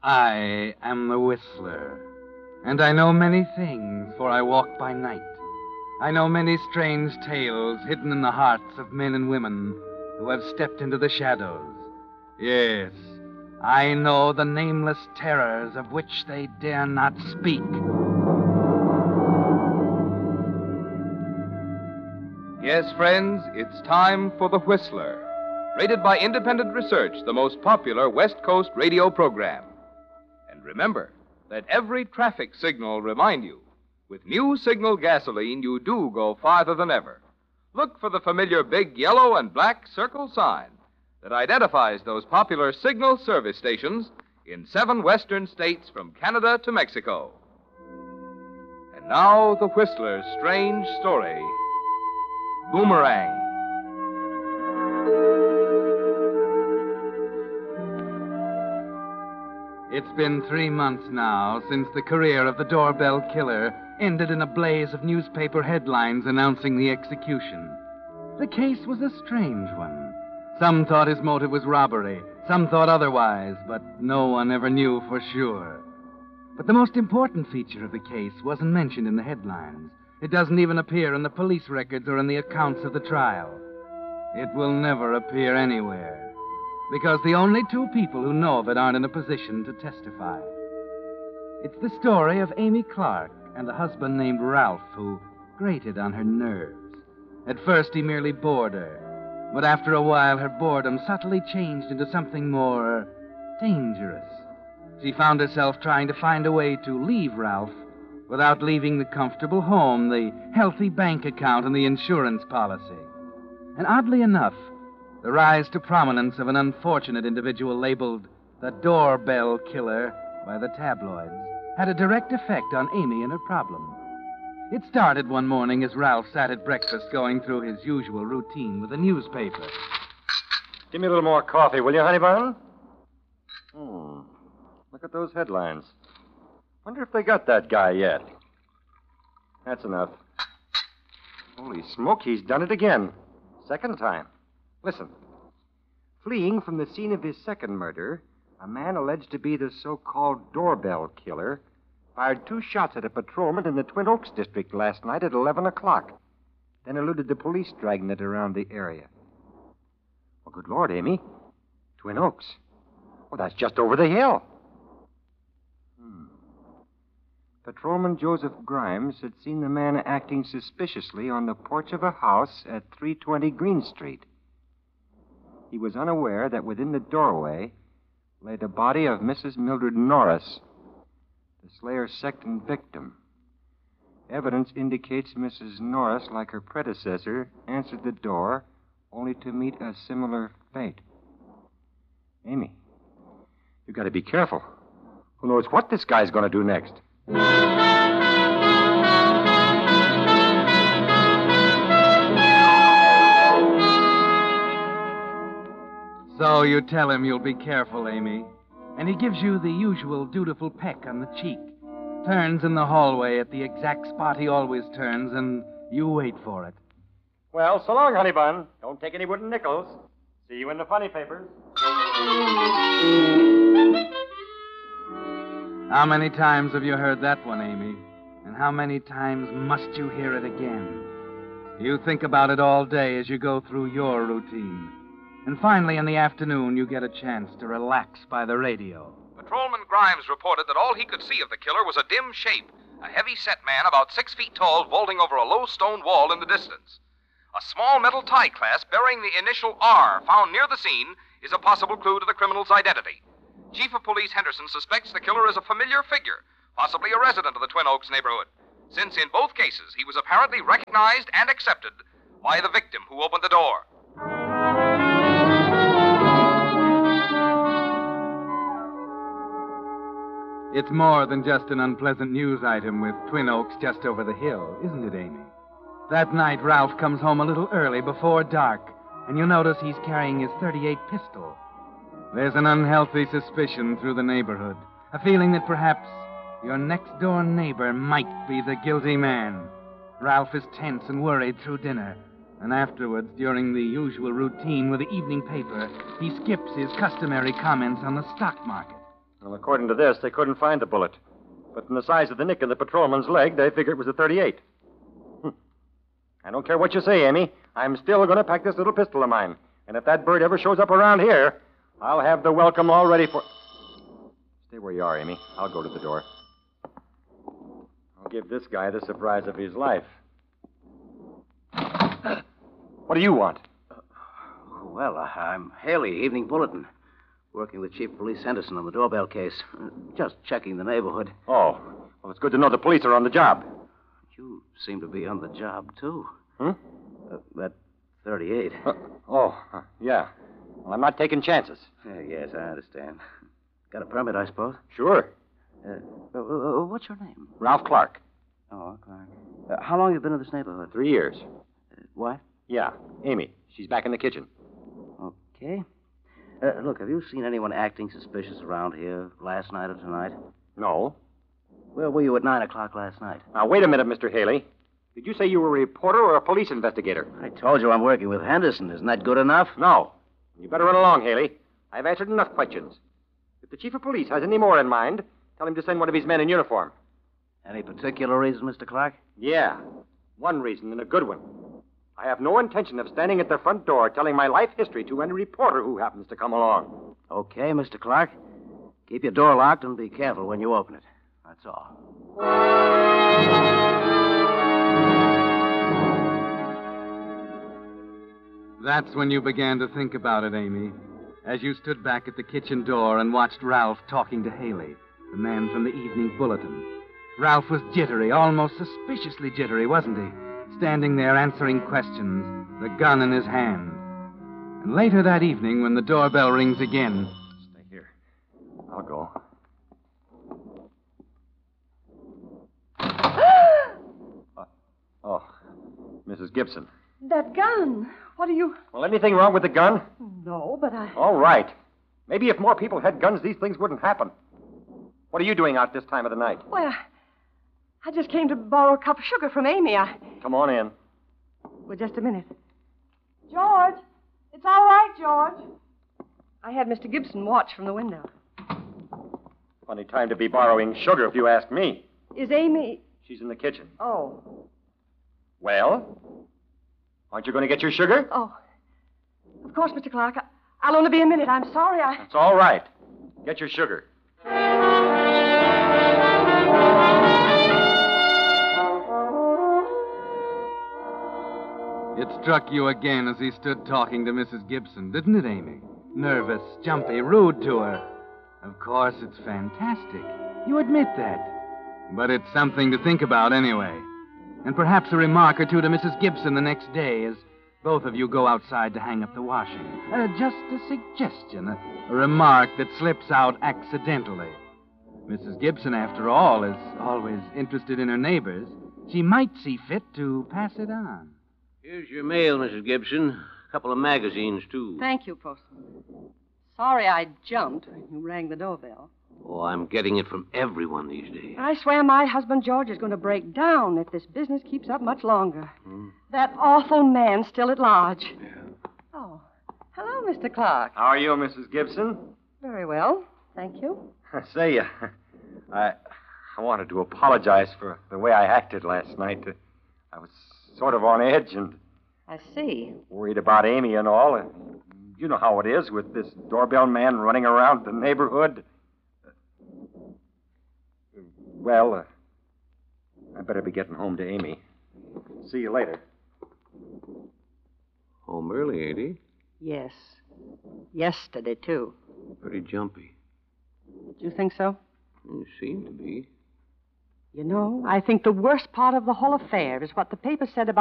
I am the Whistler, and I know many things, for I walk by night. I know many strange tales hidden in the hearts of men and women who have stepped into the shadows. Yes, I know the nameless terrors of which they dare not speak. Yes, friends, it's time for The Whistler, rated by independent research the most popular West Coast radio program. And remember, let every traffic signal remind you, with new Signal gasoline, you do go farther than ever. Look for the familiar big yellow and black circle sign that identifies those popular Signal service stations in 7 western states from Canada to Mexico. And now, The Whistler's strange story, Boomerang. It's been 3 months now since the career of the doorbell killer ended in a blaze of newspaper headlines announcing the execution. The case was a strange one. Some thought his motive was robbery, some thought otherwise, but no one ever knew for sure. But the most important feature of the case wasn't mentioned in the headlines. It doesn't even appear in the police records or in the accounts of the trial. It will never appear anywhere, because the only 2 people who know of it aren't in a position to testify. It's the story of Amy Clark and a husband named Ralph who grated on her nerves. At first, he merely bored her, but after a while, her boredom subtly changed into something more dangerous. She found herself trying to find a way to leave Ralph without leaving the comfortable home, the healthy bank account, and the insurance policy. And oddly enough, the rise to prominence of an unfortunate individual labeled the doorbell killer by the tabloids had a direct effect on Amy and her problem. It started one morning as Ralph sat at breakfast going through his usual routine with a newspaper. Give me a little more coffee, will you, honey bun? Look at those headlines. Wonder if they got that guy yet. That's enough. Holy smoke, he's done it again. Second time. Listen. Fleeing from the scene of his second murder, a man alleged to be the so-called doorbell killer fired 2 shots at a patrolman in the Twin Oaks district last night at 11 o'clock, then eluded the police dragnet around the area. Well, good Lord, Amy. Twin Oaks. Well, that's just over the hill. Patrolman Joseph Grimes had seen the man acting suspiciously on the porch of a house at 320 Green Street. He was unaware that within the doorway lay the body of Mrs. Mildred Norris, the slayer's second victim. Evidence indicates Mrs. Norris, like her predecessor, answered the door only to meet a similar fate. Amy, you've got to be careful. Who knows what this guy's going to do next? So you tell him you'll be careful, Amy. And he gives you the usual dutiful peck on the cheek, turns in the hallway at the exact spot he always turns, and you wait for it. Well, so long, honey bun. Don't take any wooden nickels. See you in the funny papers. How many times have you heard that one, Amy? And how many times must you hear it again? You think about it all day as you go through your routine. And finally, in the afternoon, you get a chance to relax by the radio. Patrolman Grimes reported that all he could see of the killer was a dim shape, a heavy-set man about 6 feet tall vaulting over a low stone wall in the distance. A small metal tie clasp bearing the initial R found near the scene is a possible clue to the criminal's identity. Chief of Police Henderson suspects the killer is a familiar figure, possibly a resident of the Twin Oaks neighborhood, since in both cases he was apparently recognized and accepted by the victim who opened the door. It's more than just an unpleasant news item with Twin Oaks just over the hill, isn't it, Amy? That night, Ralph comes home a little early before dark, and you notice he's carrying his .38 pistol. There's an unhealthy suspicion through the neighborhood, a feeling that perhaps your next-door neighbor might be the guilty man. Ralph is tense and worried through dinner, and afterwards, during the usual routine with the evening paper, he skips his customary comments on the stock market. Well, according to this, they couldn't find the bullet. But from the size of the nick in the patrolman's leg, they figure it was a .38. I don't care what you say, Amy. I'm still going to pack this little pistol of mine. And if that bird ever shows up around here, I'll have the welcome all ready for... Stay where you are, Amy. I'll go to the door. I'll give this guy the surprise of his life. What do you want? Well, I'm Haley, Evening Bulletin. Working with Chief of Police Henderson on the doorbell case. Just checking the neighborhood. Oh, well, it's good to know the police are on the job. You seem to be on the job, too. That .38. Yeah. Well, I'm not taking chances. Yes, I understand. Got a permit, I suppose? Sure. What's your name? Ralph Clark. Oh, Clark. How long have you been in this neighborhood? 3 years. Wife? Yeah, Amy. She's back in the kitchen. Okay. Look, have you seen anyone acting suspicious around here last night or tonight? No. Where were you at 9 o'clock last night? Now, wait a minute, Mr. Haley. Did you say you were a reporter or a police investigator? I told you I'm working with Henderson. Isn't that good enough? No. You better run along, Haley. I've answered enough questions. If the chief of police has any more in mind, tell him to send one of his men in uniform. Any particular reason, Mr. Clark? Yeah. One reason, and a good one. I have no intention of standing at the front door telling my life history to any reporter who happens to come along. Okay, Mr. Clark. Keep your door locked and be careful when you open it. That's all. That's when you began to think about it, Amy, as you stood back at the kitchen door and watched Ralph talking to Haley, the man from the Evening Bulletin. Ralph was jittery, almost suspiciously jittery, wasn't he? Standing there answering questions, the gun in his hand. And later that evening, when the doorbell rings again... Stay here. I'll go. Mrs. Gibson. That gun. What are you... Well, anything wrong with the gun? No, but I... All right. Maybe if more people had guns, these things wouldn't happen. What are you doing out this time of the night? Well, I just came to borrow a cup of sugar from Amy. Come on in. Well, just a minute. George! It's all right, George. I had Mr. Gibson watch from the window. Funny time to be borrowing sugar, if you ask me. Is Amy... She's in the kitchen. Oh. Well? Aren't you going to get your sugar? Oh. Of course, Mr. Clark. I'll only be a minute. I'm sorry. It's all right. Get your sugar. It struck you again as he stood talking to Mrs. Gibson, didn't it, Amy? Nervous, jumpy, rude to her. Of course, it's fantastic. You admit that. But it's something to think about anyway. And perhaps a remark or two to Mrs. Gibson the next day as both of you go outside to hang up the washing. Just a suggestion, a remark that slips out accidentally. Mrs. Gibson, after all, is always interested in her neighbors. She might see fit to pass it on. Here's your mail, Mrs. Gibson. A couple of magazines, too. Thank you, Postman. Sorry I jumped when you rang the doorbell. Oh, I'm getting it from everyone these days. I swear my husband George is going to break down if this business keeps up much longer. That awful man still at large. Yeah. Oh, hello, Mr. Clark. How are you, Mrs. Gibson? Very well, thank you. Say, I wanted to apologize for the way I acted last night. I was sort of on edge and I see. worried about Amy and all. You know how it is with this doorbell man running around the neighborhood. Well, I better be getting home to Amy. See you later. Home early, ain't he? Yes. Yesterday, too. Pretty jumpy. Do you think so? You seem to be. You know, I think the worst part of the whole affair is what the paper said about